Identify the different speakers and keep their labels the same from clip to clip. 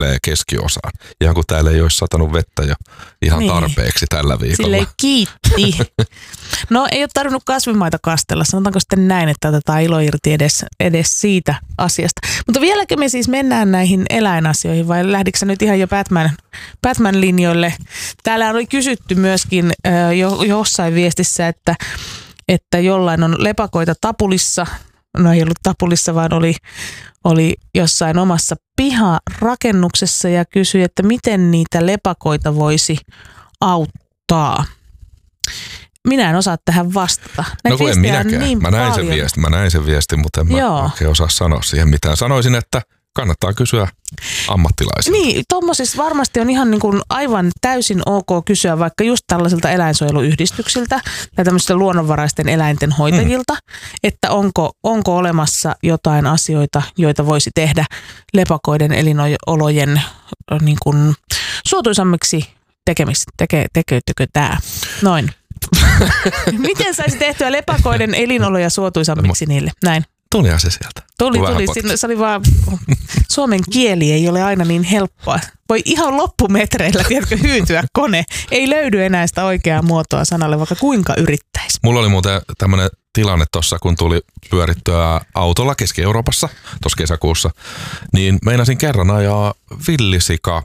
Speaker 1: keskiosaan. Ihan kun täällä ei olisi satanut vettä jo ihan tarpeeksi tällä viikolla.
Speaker 2: Silleen kiitti. No ei ole tarvinnut kasvimaita kastella, sanotaanko sitten näin, että otetaan ilo irti edes siitä asiasta. Mutta vieläkö me siis mennään näihin eläinasioihin vai lähdikö sä nyt ihan jo Batman-linjoille? Täällä oli kysytty myöskin jossain viestissä, että jollain on lepakoita tapulissa. No ei ollut tapulissa, vaan oli jossain omassa piharakennuksessa ja kysyi, että miten niitä lepakoita voisi auttaa. Minä en osaa tähän vastata.
Speaker 1: No kun en minäkään. Niin mä näin sen viestin, mutta en mä oikein osaa sanoa siihen mitään. Sanoisin, että kannattaa kysyä ammattilaisilta. Niin,
Speaker 2: tuommoisissa varmasti on ihan niin kuin aivan täysin ok kysyä vaikka just tällaisilta eläinsuojeluyhdistyksiltä tai tämmöisiltä luonnonvaraisten eläinten hoitajilta, että onko olemassa jotain asioita, joita voisi tehdä lepakoiden elinolojen niin kuin suotuisammiksi tekeytykö tämä? Noin. Miten saisi tehtyä lepakoiden elinoloja suotuisammiksi niille? Näin.
Speaker 1: Tulihan se sieltä.
Speaker 2: Tuli. Se oli vaan, suomen kieli ei ole aina niin helppoa. Voi ihan loppumetreillä, tiedätkö, hyytyä kone. Ei löydy enää sitä oikeaa muotoa sanalle, vaikka kuinka yrittäisi.
Speaker 1: Mulla oli muuten tämmöinen tilanne tuossa, kun tuli pyörittyä autolla Keski-Euroopassa tuossa kesäkuussa, niin meinasin kerran ajaa villisika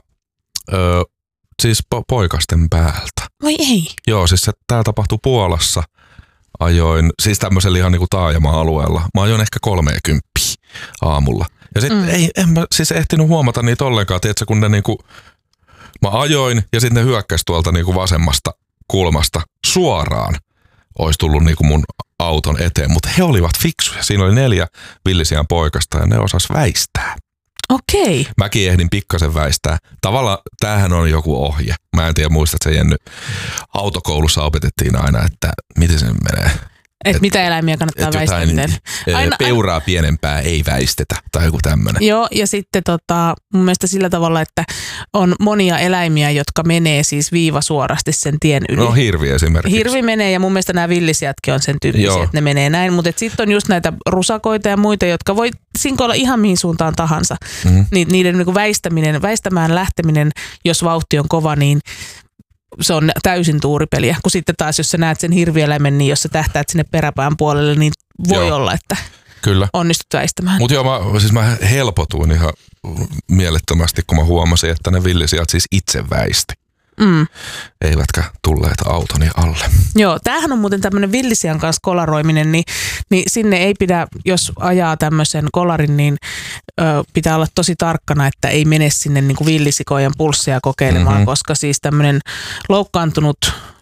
Speaker 1: siis poikasten päältä.
Speaker 2: Vai ei?
Speaker 1: Joo, siis tää tapahtui Puolassa. Ajoin, siis tämmöisellä ihan niinku taajama-alueella. Mä ajoin ehkä 30 aamulla. Ja sitten en mä siis ehtinyt huomata niitä ollenkaan, tiedätkö, kun ne niinku, mä ajoin ja sitten ne hyökkäsi tuolta niinku vasemmasta kulmasta suoraan. Olisi tullut niinku mun auton eteen, mutta he olivat fiksuja. Siinä oli 4 villisian poikasta ja ne osas väistää.
Speaker 2: Okei.
Speaker 1: Mäkin ehdin pikkasen väistää. Tavallaan tämähän on joku ohje. Mä en tiedä, muistat se Jenny. Autokoulussa opetettiin aina, että miten se menee.
Speaker 2: Että mitä eläimiä kannattaa väistää.
Speaker 1: Peuraa pienempää ei väistetä tai joku tämmöinen.
Speaker 2: Joo, ja sitten mun mielestä sillä tavalla, että on monia eläimiä, jotka menee siis viivasuorasti sen tien yli.
Speaker 1: No hirvi esimerkiksi.
Speaker 2: Hirvi menee ja mun mielestä nämä villisijatkin on sen tyyppisiä, että ne menee näin. Mutta sitten on just näitä rusakoita ja muita, jotka voi sinkoilla ihan mihin suuntaan tahansa. Niiden niin väistämään lähteminen, jos vauhti on kova, niin se on täysin tuuripeliä. Kun sitten taas, jos sä näet sen hirvieläimen, niin jos sä tähtäät sinne peräpään puolelle, niin voi olla, että kyllä onnistut väistämään.
Speaker 1: Mutta mä helpotuin ihan mielettömästi, kun mä huomasin, että ne villisijat siis itse väisti. Eivätkä tulleet autoni alle.
Speaker 2: Joo, tämähän on muuten tämmöinen villisian kanssa kolaroiminen, niin sinne ei pidä, jos ajaa tämmöisen kolarin, niin pitää olla tosi tarkkana, että ei mene sinne niin kuin villisikojen pulsseja kokeilemaan, koska siis tämmöinen loukkaantunut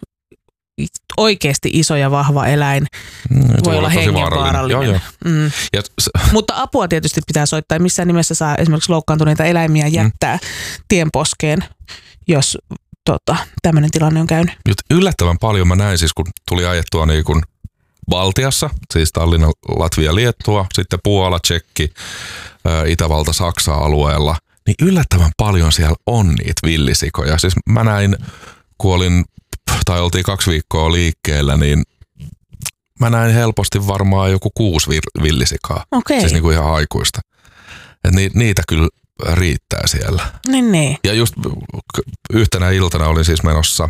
Speaker 2: oikeasti iso ja vahva eläin voi olla hengenvaarallinen. Mutta apua tietysti pitää soittaa. Missään nimessä saa esimerkiksi loukkaantuneita eläimiä jättää tienposkeen, jos tämmöinen tilanne on käynyt.
Speaker 1: Yllättävän paljon mä näin siis, kun tuli ajettua niin kuin Baltiassa, siis Tallinna, Latvia, Liettua, sitten Puola, Tsekki, Itävalta, Saksa alueella, niin yllättävän paljon siellä on niitä villisikoja. Siis mä näin, kun oltiin 2 viikkoa liikkeellä, niin mä näin helposti varmaan joku 6 villisikaa.
Speaker 2: Okay.
Speaker 1: Siis niin kuin ihan aikuista. Et niitä kyllä riittää siellä.
Speaker 2: Niin.
Speaker 1: Ja just yhtenä iltana olin siis menossa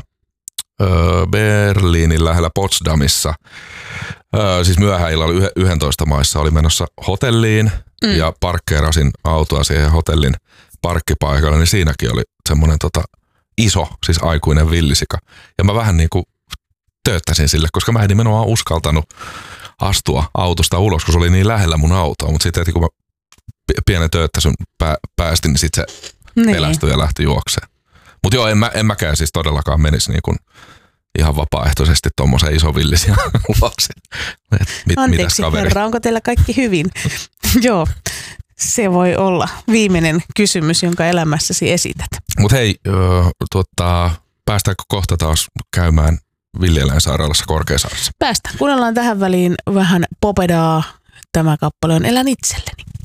Speaker 1: Berliinin lähellä Potsdamissa. Siis myöhäillalla 11 maissa oli menossa hotelliin ja parkkeerasin autoa siihen hotellin parkkipaikalle, niin siinäkin oli semmoinen iso, siis aikuinen villisika. Ja mä vähän niin kuin tööttäsin sille, koska mä en nimenomaan uskaltanut astua autosta ulos, kun se oli niin lähellä mun autoa. Mutta sitten kun mä pienen tööttäsyn päästin, niin sitten se pelästyi ja lähti juokseen. Mutta joo, en mäkään siis todellakaan menisi niin kuin ihan vapaaehtoisesti tuommoisen ison villisian luokse.
Speaker 2: Anteeksi herra, onko teillä kaikki hyvin? Joo, se voi olla viimeinen kysymys, jonka elämässäsi esität.
Speaker 1: Mutta hei, päästäänkö kohta taas käymään villieläinsairaalassa Korkeasaaressa?
Speaker 2: Päästään. Kuunnellaan tähän väliin vähän Popedaa. Tämä kappale on Elän itselleni.